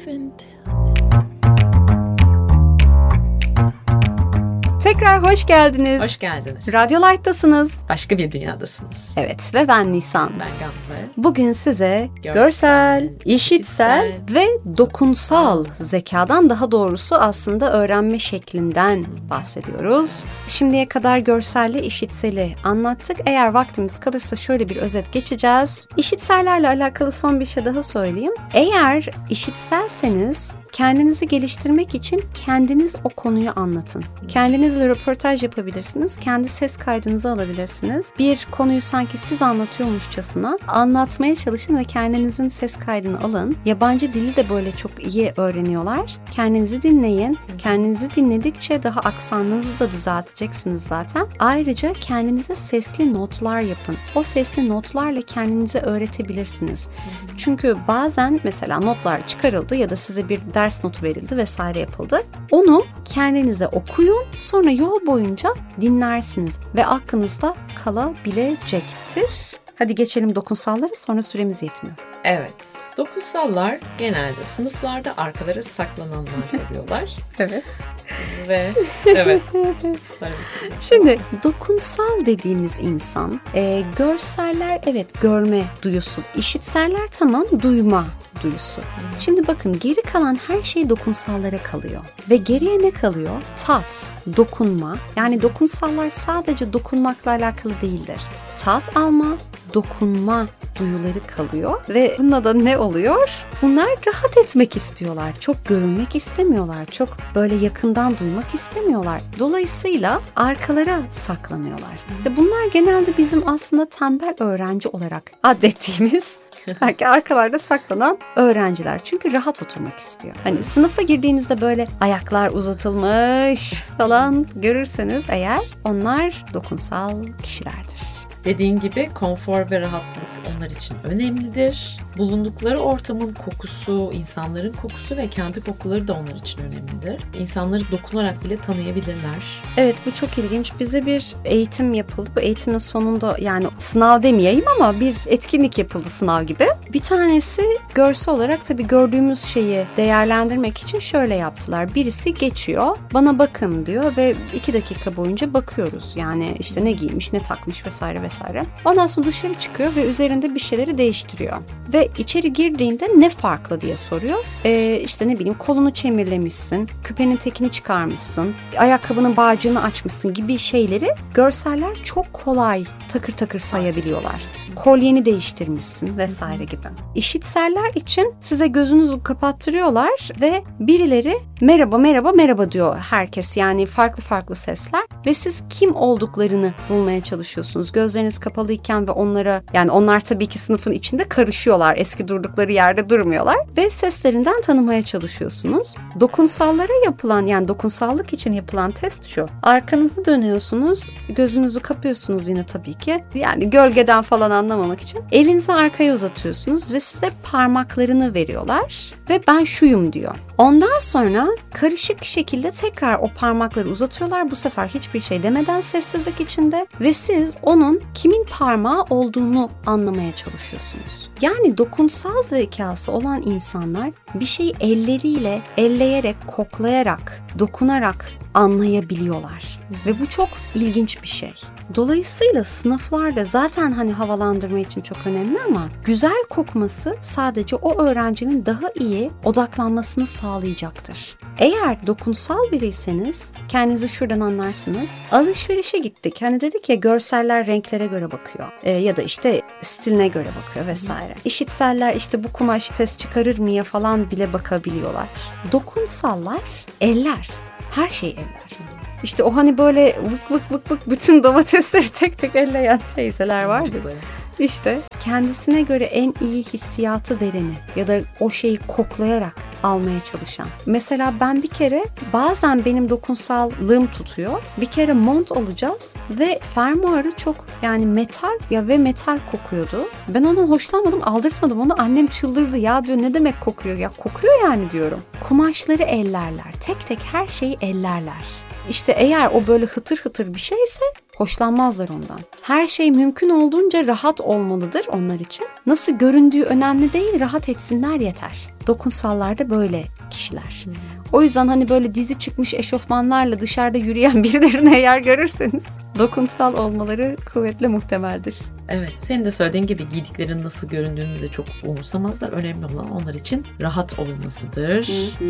even tell. Tekrar hoş geldiniz. Hoş geldiniz. Radyo Light'tasınız. Başka bir dünyadasınız. Evet ve ben Nisan. Ben Gamze. Bugün size görsel, işitsel ve dokunsal zekadan, daha doğrusu aslında öğrenme şeklinden bahsediyoruz. Şimdiye kadar görselle işitseli anlattık. Eğer vaktimiz kalırsa şöyle bir özet geçeceğiz. İşitsellerle alakalı son bir şey daha söyleyeyim. Eğer işitselseniz kendinizi geliştirmek için kendiniz o konuyu anlatın. Kendinizle röportaj yapabilirsiniz. Kendi ses kaydınızı alabilirsiniz. Bir konuyu sanki siz anlatıyormuşçasına anlatmaya çalışın ve kendinizin ses kaydını alın. Yabancı dili de böyle çok iyi öğreniyorlar. Kendinizi dinleyin. Kendinizi dinledikçe daha aksanınızı da düzelteceksiniz zaten. Ayrıca kendinize sesli notlar yapın. O sesli notlarla kendinize öğretebilirsiniz. Çünkü bazen mesela notlar çıkarıldı ya da size bir ders notu verildi vesaire yapıldı. Onu kendinize okuyun, sonra yol boyunca dinlersiniz ve aklınızda kalabilecektir. Hadi geçelim dokunsallara, sonra süremiz yetmiyor. Evet, dokunsallar genelde sınıflarda arkalara saklananlar oluyorlar. Evet. Ve evet. Şimdi dokunsal dediğimiz insan, görseller evet görme duyusu, işitseller tamam duyma duyusu. Şimdi bakın, geri kalan her şey dokunsallara kalıyor. Ve geriye ne kalıyor? Tat, dokunma. Yani dokunsallar sadece dokunmakla alakalı değildir. Tat alma, dokunma duyuları kalıyor ve bununla da ne oluyor? Bunlar rahat etmek istiyorlar. Çok görünmek istemiyorlar. Çok böyle yakından duymak istemiyorlar. Dolayısıyla arkalara saklanıyorlar. İşte bunlar genelde bizim aslında tembel öğrenci olarak adettiğimiz belki arkalarda saklanan öğrenciler. Çünkü rahat oturmak istiyor. Hani sınıfa girdiğinizde böyle ayaklar uzatılmış falan görürseniz eğer, onlar dokunsal kişilerdir. Dediğin gibi konfor ve rahatlık onlar için önemlidir. Bulundukları ortamın kokusu, insanların kokusu ve kendi kokuları da onlar için önemlidir. İnsanları dokunarak bile tanıyabilirler. Evet, bu çok ilginç. Bize bir eğitim yapıldı. Bu eğitimin sonunda, yani sınav demeyeyim ama bir etkinlik yapıldı sınav gibi. Bir tanesi görsel olarak tabii gördüğümüz şeyi değerlendirmek için şöyle yaptılar. Birisi geçiyor, bana bakın diyor ve 2 dakika boyunca bakıyoruz. Yani işte ne giymiş, ne takmış vesaire vesaire. Ondan sonra dışarı çıkıyor ve üzerinde bir şeyleri değiştiriyor. Ve içeri girdiğinde ne farklı diye soruyor. İşte ne bileyim, kolunu çemirlemişsin, küpenin tekini çıkarmışsın, ayakkabının bağcığını açmışsın gibi şeyleri görseller çok kolay takır takır sayabiliyorlar. Kolyeni değiştirmişsin vesaire gibi. İşitseller için size gözünüzü kapattırıyorlar ve birileri merhaba merhaba merhaba diyor herkes, yani farklı farklı sesler ve siz kim olduklarını bulmaya çalışıyorsunuz. Gözleriniz kapalıyken ve onlara, yani onlar tabii ki sınıfın içinde karışıyorlar. Eski durdukları yerde durmuyorlar ve seslerinden tanımaya çalışıyorsunuz. Dokunsallara yapılan, yani dokunsallık için yapılan test şu. Arkanızı dönüyorsunuz, gözünüzü kapıyorsunuz yine tabii ki. Yani gölgeden falan anlamamak için elinizi arkaya uzatıyorsunuz ve size parmaklarını veriyorlar ve ben şuyum diyor. Ondan sonra karışık şekilde tekrar o parmakları uzatıyorlar. Bu sefer hiçbir şey demeden sessizlik içinde ve siz onun kimin parmağı olduğunu anlamaya çalışıyorsunuz. Yani dokunsal zekası olan insanlar bir şeyi elleriyle, elleyerek, koklayarak, dokunarak anlayabiliyorlar. Ve bu çok ilginç bir şey. Dolayısıyla sınıflarda zaten hani havalandırma için çok önemli ama güzel kokması sadece o öğrencinin daha iyi odaklanmasını sağlayacaktır. Eğer dokunsal biriyseniz kendinizi şuradan anlarsınız. Alışverişe gittik. Hani dedik ya, görseller renklere göre bakıyor. Ya da işte stiline göre bakıyor vesaire. İşitseller işte bu kumaş ses çıkarır mı ya falan bile bakabiliyorlar. Dokunsallar eller. Her şey eller. İşte o hani böyle vık vık vık vık bütün domatesleri tek tek elleyen teyzeler vardı. İşte kendisine göre en iyi hissiyatı vereni ya da o şeyi koklayarak almaya çalışan. Mesela ben bir kere, bazen benim dokunsallığım tutuyor. Bir kere mont alacağız ve fermuarı çok, yani metal ya ve metal kokuyordu. Ben ondan hoşlanmadım, aldırtmadım onu. Annem çıldırdı, ya diyor ne demek kokuyor, ya kokuyor yani diyorum. Kumaşları ellerler, tek tek her şeyi ellerler. İşte eğer o böyle hıtır hıtır bir şeyse Hoşlanmazlar ondan. Her şey mümkün olduğunca rahat olmalıdır onlar için. Nasıl göründüğü önemli değil, rahat etsinler yeter. Dokunsallar da böyle kişiler. O yüzden hani böyle dizi çıkmış eşofmanlarla dışarıda yürüyen birilerine eğer görürseniz dokunsal olmaları kuvvetle muhtemeldir. Evet, senin de söylediğin gibi giydiklerinin nasıl göründüğünü de çok umursamazlar. Önemli olan onlar için rahat olmasıdır.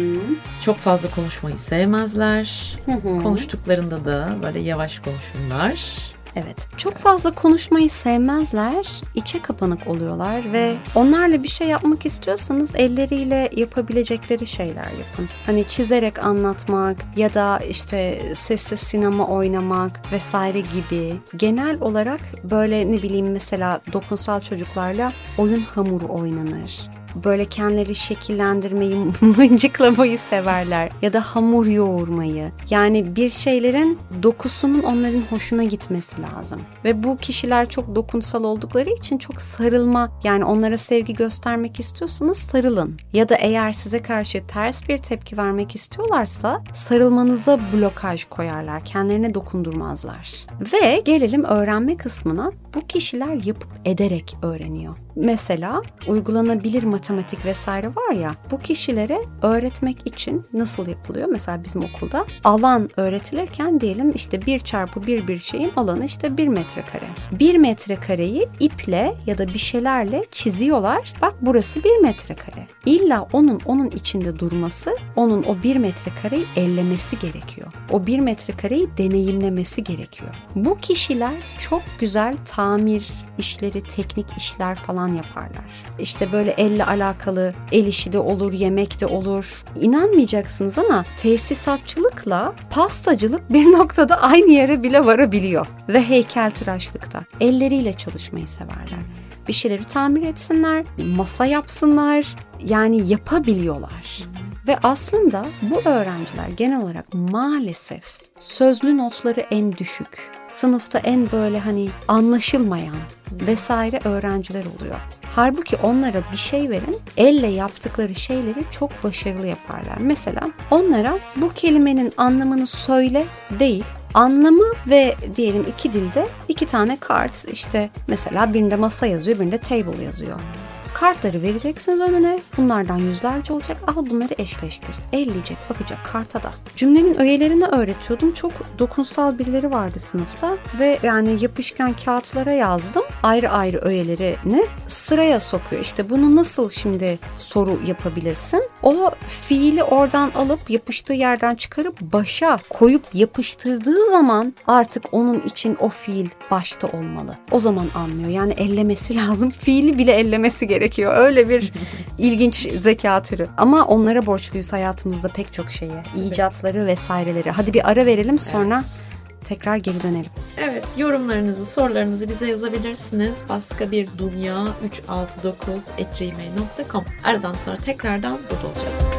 Çok fazla konuşmayı sevmezler. Konuştuklarında da böyle yavaş konuşurlar. Evet, çok fazla konuşmayı sevmezler, içe kapanık oluyorlar ve onlarla bir şey yapmak istiyorsanız elleriyle yapabilecekleri şeyler yapın. Hani çizerek anlatmak ya da işte sessiz sinema oynamak vesaire gibi. Genel olarak böyle ne bileyim mesela dokunsal çocuklarla oyun hamuru oynanır. Böyle kendileri şekillendirmeyi, mıncıklamayı severler ya da hamur yoğurmayı. Yani bir şeylerin dokusunun onların hoşuna gitmesi lazım. Ve bu kişiler çok dokunsal oldukları için çok sarılma, yani onlara sevgi göstermek istiyorsanız sarılın. Ya da eğer size karşı ters bir tepki vermek istiyorlarsa sarılmanıza blokaj koyarlar. Kendilerine dokundurmazlar. Ve gelelim öğrenme kısmına. Bu kişiler yapıp ederek öğreniyor. Mesela uygulanabilir matematik vesaire var ya, bu kişilere öğretmek için nasıl yapılıyor? Mesela bizim okulda alan öğretilirken diyelim işte 1x1 bir şeyin alanı işte 1 metrekare. 1 metrekareyi iple ya da bir şeylerle çiziyorlar. Bak burası 1 metrekare. İlla onun içinde durması, onun o 1 metrekareyi ellemesi gerekiyor. O 1 metrekareyi deneyimlemesi gerekiyor. Bu kişiler çok güzel tamir işleri, teknik işler falan yaparlar. İşte böyle elle alakalı el işi de olur, yemek de olur. İnanmayacaksınız ama tesisatçılıkla pastacılık bir noktada aynı yere bile varabiliyor. Ve heykeltıraşlıkta. Elleriyle çalışmayı severler. Bir şeyleri tamir etsinler, masa yapsınlar. Yani yapabiliyorlar. Ve aslında bu öğrenciler genel olarak maalesef sözlü notları en düşük, sınıfta en böyle hani anlaşılmayan vesaire öğrenciler oluyor. Halbuki onlara bir şey verin, elle yaptıkları şeyleri çok başarılı yaparlar. Mesela onlara bu kelimenin anlamını söyle değil, anlamı ve diyelim 2 dilde 2 tane kart, işte mesela birinde masa yazıyor, birinde table yazıyor. Kartları vereceksiniz önüne. Bunlardan yüzlerce olacak. Al bunları eşleştir. Elleyecek, bakacak karta da. Cümlenin öğelerini öğretiyordum. Çok dokunsal birileri vardı sınıfta. Ve yani yapışkan kağıtlara yazdım. Ayrı ayrı öğelerini sıraya sokuyor. İşte bunu nasıl şimdi soru yapabilirsin? O fiili oradan alıp yapıştığı yerden çıkarıp başa koyup yapıştırdığı zaman artık onun için o fiil başta olmalı. O zaman anlıyor. Yani ellemesi lazım. Fiili bile ellemesi gerekiyor. Öyle bir ilginç zeka türü. Ama onlara borçluyuz hayatımızda pek çok şeye. İcatları vesaireleri. Hadi bir ara verelim, sonra tekrar geri dönelim. Evet, yorumlarınızı, sorularınızı bize yazabilirsiniz. Başka bir dünya 369@gmail.com. Aradan sonra tekrardan burada olacağız.